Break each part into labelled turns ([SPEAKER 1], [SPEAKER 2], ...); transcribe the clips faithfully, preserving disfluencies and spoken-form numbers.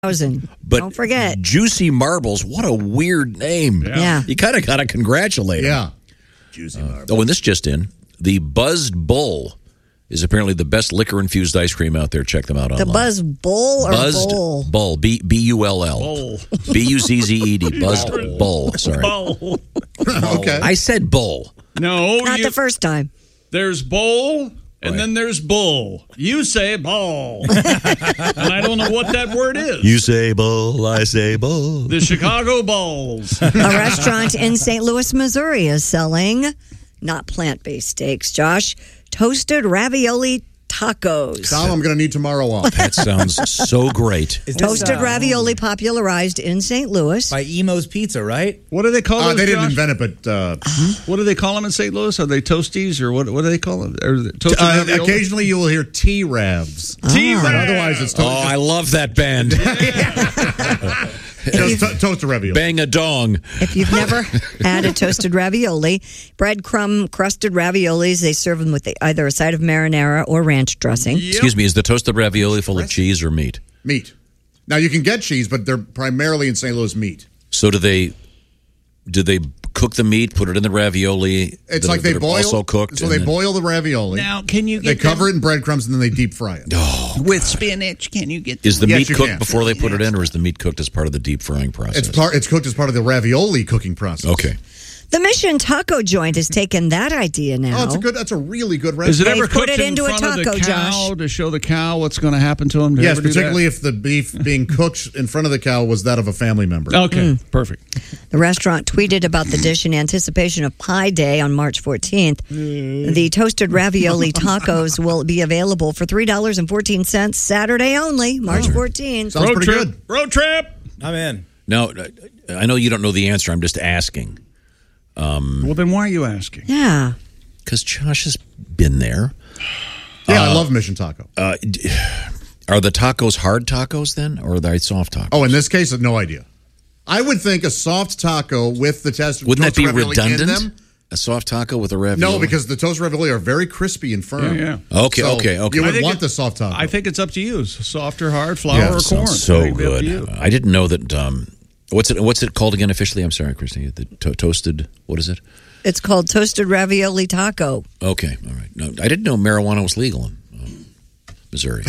[SPEAKER 1] Thousand.
[SPEAKER 2] But
[SPEAKER 1] don't forget.
[SPEAKER 2] Juicy Marbles, what a weird name.
[SPEAKER 1] Yeah. yeah.
[SPEAKER 2] You kind of got to congratulate
[SPEAKER 3] yeah.
[SPEAKER 2] him.
[SPEAKER 3] Juicy Marbles.
[SPEAKER 2] Uh, oh, and this just in. The Buzzed Bull is apparently the best liquor-infused ice cream out there. Check them out online.
[SPEAKER 1] The Buzz Bull or
[SPEAKER 2] Buzzed
[SPEAKER 1] Bull?
[SPEAKER 2] Bull. B B U L L.
[SPEAKER 4] Bull.
[SPEAKER 2] B U Z Z E D. Buzzed Bull. Sorry.
[SPEAKER 4] Bull.
[SPEAKER 3] Okay.
[SPEAKER 2] I said bull.
[SPEAKER 4] No.
[SPEAKER 1] Not
[SPEAKER 4] you,
[SPEAKER 1] the first time.
[SPEAKER 4] There's bowl, and
[SPEAKER 2] Right.
[SPEAKER 4] then there's bull. You say ball. And I don't know what that word is.
[SPEAKER 2] You say bull, I say bull.
[SPEAKER 4] The Chicago Bulls.
[SPEAKER 1] A restaurant in Saint Louis, Missouri is selling not plant-based steaks, Josh, toasted ravioli tacos.
[SPEAKER 3] Tom, I'm going to need tomorrow off.
[SPEAKER 2] That sounds so great.
[SPEAKER 5] Is this,
[SPEAKER 1] Toasted
[SPEAKER 5] uh,
[SPEAKER 1] ravioli popularized in Saint Louis.
[SPEAKER 5] by Emo's Pizza, right?
[SPEAKER 4] What do they call
[SPEAKER 3] Uh,
[SPEAKER 4] them?
[SPEAKER 3] they didn't
[SPEAKER 4] Josh?
[SPEAKER 3] invent it, but uh,
[SPEAKER 4] What do they call them in Saint Louis? Are they toasties or what? What do they call them? Are they toasted
[SPEAKER 3] uh,
[SPEAKER 4] ravioli?
[SPEAKER 3] occasionally you will hear T-Ravs.
[SPEAKER 4] T-Rav.
[SPEAKER 3] But otherwise, it's
[SPEAKER 2] Oh,
[SPEAKER 3] toasted,
[SPEAKER 2] I love that band.
[SPEAKER 3] just to- toasted ravioli.
[SPEAKER 2] Bang a dong.
[SPEAKER 1] If you've never had a toasted ravioli, breadcrumb crusted raviolis, they serve them with the, either a side of marinara or ranch dressing.
[SPEAKER 4] Yep.
[SPEAKER 2] Excuse me, is the toasted ravioli full of cheese or meat?
[SPEAKER 3] Meat. Now, you can get cheese, but they're primarily in Saint Louis meat.
[SPEAKER 2] So do they do they cook the meat, put it in the ravioli?
[SPEAKER 3] It's
[SPEAKER 2] that
[SPEAKER 3] like
[SPEAKER 2] are-
[SPEAKER 3] they
[SPEAKER 2] that are
[SPEAKER 3] boil.
[SPEAKER 2] also cooked.
[SPEAKER 3] So
[SPEAKER 2] and
[SPEAKER 3] they
[SPEAKER 2] then-
[SPEAKER 3] boil the ravioli.
[SPEAKER 4] Now, can you
[SPEAKER 3] They
[SPEAKER 4] get
[SPEAKER 3] cover it in breadcrumbs and then they deep fry it.
[SPEAKER 4] with spinach? Can you get
[SPEAKER 2] Is the
[SPEAKER 3] Yes,
[SPEAKER 2] meat
[SPEAKER 3] you
[SPEAKER 2] cooked
[SPEAKER 3] can.
[SPEAKER 2] before they put it in, or is the meat cooked as part of the deep frying process?
[SPEAKER 3] It's part. It's cooked as part of the ravioli cooking process.
[SPEAKER 2] Okay.
[SPEAKER 1] The Mission Taco Joint has taken that idea now.
[SPEAKER 3] Oh, it's a good. That's a really good
[SPEAKER 4] Is it
[SPEAKER 3] recipe.
[SPEAKER 4] ever
[SPEAKER 1] They've put
[SPEAKER 4] cooked
[SPEAKER 1] it
[SPEAKER 4] in
[SPEAKER 1] into a
[SPEAKER 4] front of
[SPEAKER 1] taco,
[SPEAKER 4] the cow
[SPEAKER 1] Josh.
[SPEAKER 4] to show the cow what's going to happen to him? Did
[SPEAKER 3] Yes,
[SPEAKER 4] ever do that?
[SPEAKER 3] particularly if the beef being cooked in front of the cow was that of a family member.
[SPEAKER 4] Okay, perfect.
[SPEAKER 1] The restaurant tweeted about the dish in anticipation of Pie Day on March fourteenth. The toasted ravioli tacos will be available for three dollars and fourteen cents Saturday only, March fourteenth.
[SPEAKER 3] Sounds
[SPEAKER 4] Road
[SPEAKER 3] pretty
[SPEAKER 4] trip.
[SPEAKER 3] good.
[SPEAKER 4] Road trip.
[SPEAKER 5] I'm in.
[SPEAKER 2] Now, I know you don't know the answer. I'm just asking.
[SPEAKER 4] Well, then why are you asking?
[SPEAKER 1] Yeah.
[SPEAKER 2] Because Josh has been there.
[SPEAKER 3] Yeah, I love Mission Taco.
[SPEAKER 2] Uh, d- are the tacos hard tacos then, or are they soft tacos?
[SPEAKER 3] Oh, in this case, no idea. I would think a soft taco with the test.
[SPEAKER 2] Wouldn't that
[SPEAKER 3] toasted
[SPEAKER 2] be
[SPEAKER 3] ravioli in
[SPEAKER 2] redundant?
[SPEAKER 3] them.
[SPEAKER 2] A soft taco with a ravioli?
[SPEAKER 3] No, because the toasted ravioli are very crispy and firm.
[SPEAKER 4] Yeah,
[SPEAKER 2] Okay,
[SPEAKER 3] So
[SPEAKER 2] okay, okay.
[SPEAKER 3] You
[SPEAKER 4] I
[SPEAKER 3] would
[SPEAKER 4] think
[SPEAKER 3] want
[SPEAKER 4] it-
[SPEAKER 3] the soft taco.
[SPEAKER 4] I think it's up to you. Soft or hard, flour
[SPEAKER 3] Yeah,
[SPEAKER 4] or
[SPEAKER 3] that
[SPEAKER 4] corn.
[SPEAKER 2] Sounds so
[SPEAKER 4] I think it'd be up to
[SPEAKER 2] good.
[SPEAKER 4] you.
[SPEAKER 2] I didn't know that. Um, what's it? What's it called again officially? I'm sorry, Christine. The to- toasted. What is it?
[SPEAKER 1] It's called toasted ravioli taco.
[SPEAKER 2] Okay, all right. No, I didn't know marijuana was legal in um, Missouri.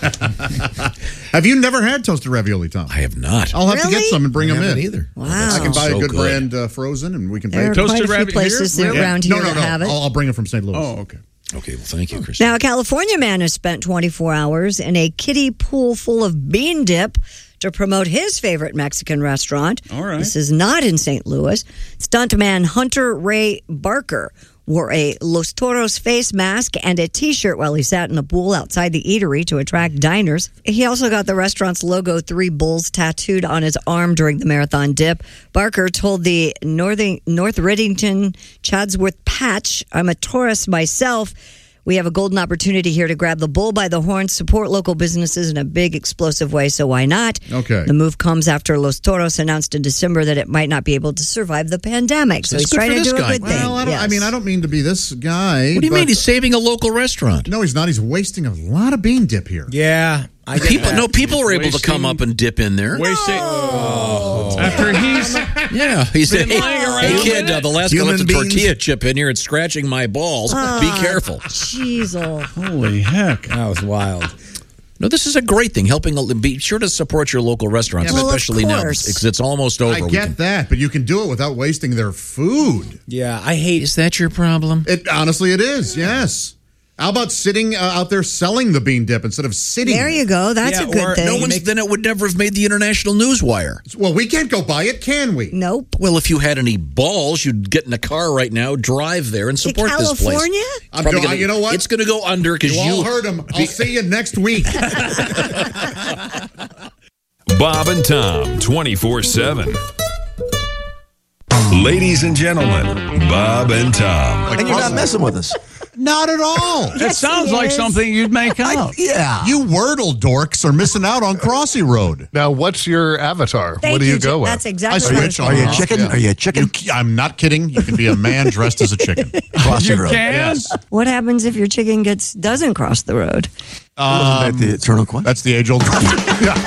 [SPEAKER 3] Have you never had toasted ravioli, Tom?
[SPEAKER 2] I have not.
[SPEAKER 3] I'll have to get
[SPEAKER 1] Really?
[SPEAKER 3] some and bring
[SPEAKER 5] I
[SPEAKER 3] them in.
[SPEAKER 5] haven't either.
[SPEAKER 1] Wow.
[SPEAKER 3] I can buy
[SPEAKER 2] So
[SPEAKER 3] a good,
[SPEAKER 2] good.
[SPEAKER 3] brand uh, frozen, and we can
[SPEAKER 1] There are
[SPEAKER 3] bake
[SPEAKER 1] quite a
[SPEAKER 4] Toasted
[SPEAKER 1] few
[SPEAKER 4] ravi-
[SPEAKER 1] places
[SPEAKER 4] here?
[SPEAKER 1] that around
[SPEAKER 3] no,
[SPEAKER 1] here
[SPEAKER 3] no,
[SPEAKER 1] that
[SPEAKER 3] no.
[SPEAKER 1] have it.
[SPEAKER 3] I'll, I'll bring it from Saint Louis.
[SPEAKER 4] Oh, okay.
[SPEAKER 2] Okay, well, thank you, Christine.
[SPEAKER 1] Now, a California man has spent twenty-four hours in a kiddie pool full of bean dip to promote his favorite Mexican restaurant.
[SPEAKER 4] All right.
[SPEAKER 1] This is not in Saint Louis. Stuntman Hunter Ray Barker wore a Los Toros face mask and a T-shirt while he sat in the pool outside the eatery to attract diners. He also got the restaurant's logo, Three Bulls, tattooed on his arm during the marathon dip. Barker told the Northern, North Riddington Chadsworth Patch, "I'm a tourist myself. We have a golden opportunity here to grab the bull by the horns, support local businesses in a big, explosive way, so why not?"
[SPEAKER 3] Okay.
[SPEAKER 1] The move comes after Los Toros announced in December that it might not be able to survive the pandemic. So
[SPEAKER 2] That's
[SPEAKER 1] he's
[SPEAKER 2] good
[SPEAKER 1] trying
[SPEAKER 2] for
[SPEAKER 1] to
[SPEAKER 2] this
[SPEAKER 1] do
[SPEAKER 2] guy.
[SPEAKER 1] a good thing.
[SPEAKER 3] Well, I, don't, I
[SPEAKER 1] Yes.
[SPEAKER 3] mean, I don't mean to be this guy.
[SPEAKER 2] What do you
[SPEAKER 3] but-
[SPEAKER 2] mean? He's saving a local restaurant.
[SPEAKER 3] No, he's not. He's wasting a lot of bean dip here.
[SPEAKER 5] Yeah. I get
[SPEAKER 2] People,
[SPEAKER 5] that.
[SPEAKER 2] no, people are able to come
[SPEAKER 4] Wasting-
[SPEAKER 2] up and dip in there.
[SPEAKER 4] Wasting. After he's
[SPEAKER 2] Yeah, he said,
[SPEAKER 4] Been
[SPEAKER 2] "Hey,
[SPEAKER 4] lying around
[SPEAKER 2] hey
[SPEAKER 4] with
[SPEAKER 2] kid,
[SPEAKER 4] it.
[SPEAKER 2] uh, the last guy
[SPEAKER 3] Human
[SPEAKER 2] left a
[SPEAKER 3] beings.
[SPEAKER 2] tortilla chip in here. It's scratching my balls. Be careful."
[SPEAKER 1] Jeez, oh.
[SPEAKER 4] holy heck.
[SPEAKER 5] That was wild.
[SPEAKER 2] No, this is a great thing. Helping, be sure to support your local restaurants,
[SPEAKER 1] Yeah, well, of
[SPEAKER 2] especially now
[SPEAKER 1] course.
[SPEAKER 2] because it's almost over.
[SPEAKER 3] I
[SPEAKER 2] We
[SPEAKER 3] get
[SPEAKER 2] can-
[SPEAKER 3] that, but you can do it without wasting their food.
[SPEAKER 5] Yeah, I hate.
[SPEAKER 2] Is that your problem?
[SPEAKER 3] It honestly, it is. Yes. How about sitting uh, out there selling the bean dip instead of sitting?
[SPEAKER 1] There you go. That's
[SPEAKER 5] Yeah,
[SPEAKER 1] a good
[SPEAKER 5] or
[SPEAKER 1] thing.
[SPEAKER 2] No one's, then it would never have made the international newswire.
[SPEAKER 3] Well, we can't go buy it, can we?
[SPEAKER 1] Nope.
[SPEAKER 2] Well, if you had any balls, you'd get in a car right now, drive there, and
[SPEAKER 1] To
[SPEAKER 2] support this place.
[SPEAKER 1] California?
[SPEAKER 3] I'm
[SPEAKER 2] Probably
[SPEAKER 3] going.
[SPEAKER 2] gonna-
[SPEAKER 3] You know what?
[SPEAKER 2] It's going to go under because
[SPEAKER 3] you
[SPEAKER 2] you.
[SPEAKER 3] all heard him. I'll see you next week.
[SPEAKER 6] Bob and Tom, twenty-four seven. Ladies and gentlemen, Bob and Tom.
[SPEAKER 7] And you're not messing with us.
[SPEAKER 3] Not at all.
[SPEAKER 4] It sounds like something you'd make up.
[SPEAKER 7] Yeah.
[SPEAKER 3] You Wordle dorks are missing out on Crossy Road.
[SPEAKER 8] Now, what's your avatar?
[SPEAKER 1] Thank
[SPEAKER 8] what do you,
[SPEAKER 1] you,
[SPEAKER 8] go
[SPEAKER 1] Jim.
[SPEAKER 8] with?
[SPEAKER 1] That's
[SPEAKER 3] I
[SPEAKER 1] exactly what I was
[SPEAKER 3] switch on.
[SPEAKER 7] Are you a
[SPEAKER 3] and off,
[SPEAKER 7] chicken?
[SPEAKER 3] yeah.
[SPEAKER 7] Are you a chicken?
[SPEAKER 3] You, I'm not kidding. You can be a man dressed as a chicken.
[SPEAKER 7] Crossy
[SPEAKER 4] You
[SPEAKER 7] road.
[SPEAKER 4] can?
[SPEAKER 3] Yes.
[SPEAKER 1] What happens if your chicken gets doesn't cross the road?
[SPEAKER 7] Isn't that the eternal question?
[SPEAKER 3] That's the age old. Yeah.